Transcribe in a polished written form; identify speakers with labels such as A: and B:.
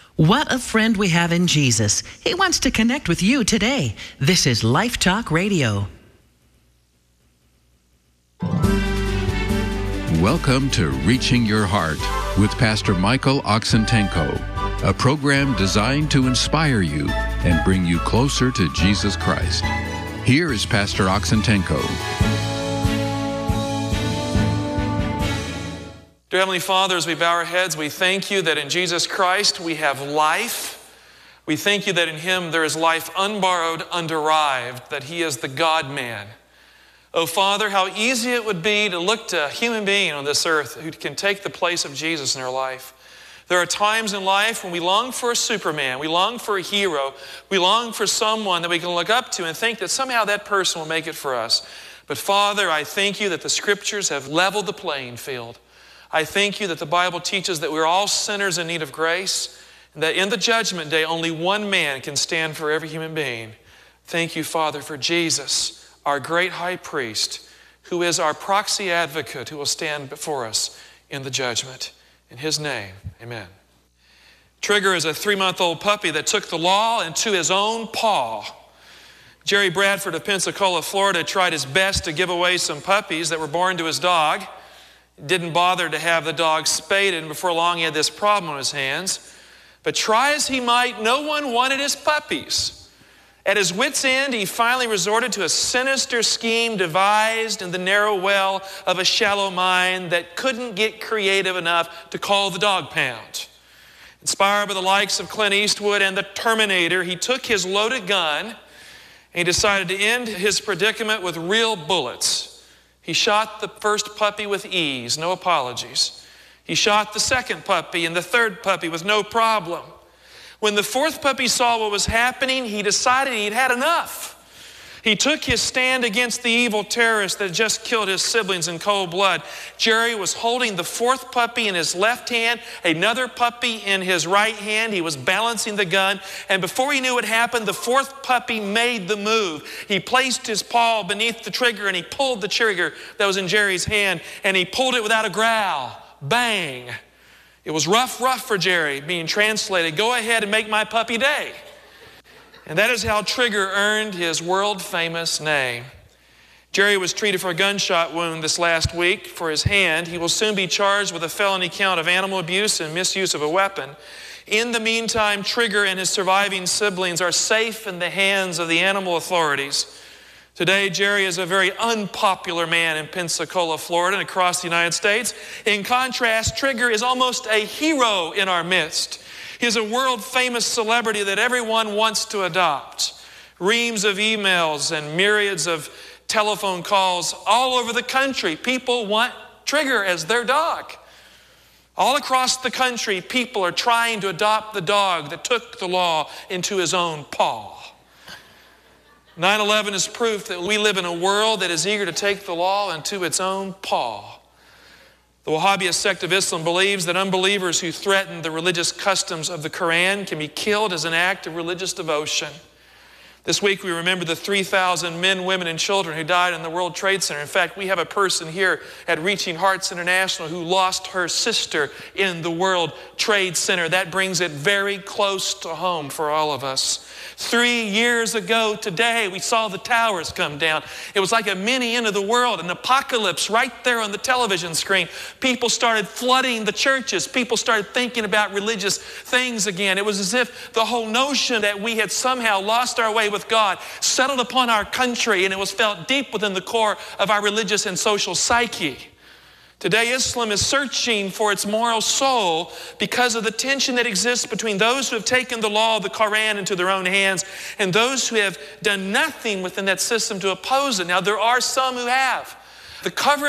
A: What a friend we have in Jesus. He wants to connect with you today. This is Life Talk Radio.
B: Welcome to Reaching Your Heart with Pastor Michael Oxentenko, a program designed to inspire you and bring you closer to Jesus Christ. Here is Pastor Oxentenko.
C: Dear Heavenly Father, as we bow our heads, we thank you that in Jesus Christ we have life. We thank you that in Him there is life unborrowed, underived, that He is the God-man. Oh, Father, how easy it would be to look to a human being on this earth who can take the place of Jesus in our life. There are times in life when we long for a Superman, we long for a hero, we long for someone that we can look up to and think that somehow that person will make it for us. But Father, I thank you that the Scriptures have leveled the playing field. I thank you that the Bible teaches that we're all sinners in need of grace, and that in the judgment day, only one man can stand for every human being. Thank you, Father, for Jesus, our great high priest, who is our proxy advocate, who will stand before us in the judgment. In His name, amen. Trigger is a 3-month-old puppy that took the law into his own paw. Jerry Bradford of Pensacola, Florida, tried his best to give away some puppies that were born to his dog. Didn't bother to have the dog spaded, and before long he had this problem on his hands. But try as he might, no one wanted his puppies. At his wit's end, he finally resorted to a sinister scheme devised in the narrow well of a shallow mind that couldn't get creative enough to call the dog pound. Inspired by the likes of Clint Eastwood and the Terminator, he took his loaded gun and he decided to end his predicament with real bullets. He shot the first puppy with ease, no apologies. He shot the second puppy and the third puppy with no problem. When the fourth puppy saw what was happening, he decided he'd had enough. He took his stand against the evil terrorist that had just killed his siblings in cold blood. Jerry was holding the fourth puppy in his left hand, another puppy in his right hand. He was balancing the gun, and before he knew what happened, the fourth puppy made the move. He placed his paw beneath the trigger, and he pulled the trigger that was in Jerry's hand, and he pulled it without a growl. Bang! It was rough for Jerry, being translated, go ahead and make my puppy day. And that is how Trigger earned his world-famous name. Jerry was treated for a gunshot wound this last week for his hand. He will soon be charged with a felony count of animal abuse and misuse of a weapon. In the meantime, Trigger and his surviving siblings are safe in the hands of the animal authorities. Today, Jerry is a very unpopular man in Pensacola, Florida, and across the United States. In contrast, Trigger is almost a hero in our midst. He is a world-famous celebrity that everyone wants to adopt. Reams of emails and myriads of telephone calls all over the country. People want Trigger as their dog. All across the country, people are trying to adopt the dog that took the law into his own paw. 9/11 is proof that we live in a world that is eager to take the law into its own paw. The Wahhabite sect of Islam believes that unbelievers who threaten the religious customs of the Quran can be killed as an act of religious devotion. This week we remember the 3,000 men, women, and children who died in the World Trade Center. In fact, we have a person here at Reaching Hearts International who lost her sister in the World Trade Center. That brings it very close to home for all of us. 3 years ago today, we saw the towers come down. It was like a mini end of the world, an apocalypse right there on the television screen. People started flooding the churches. People started thinking about religious things again. It was as if the whole notion that we had somehow lost our way with God settled upon our country, and it was felt deep within the core of our religious and social psyche. Today, Islam is searching for its moral soul because of the tension that exists between those who have taken the law of the Quran into their own hands and those who have done nothing within that system to oppose it. Now, there are some who have. The cover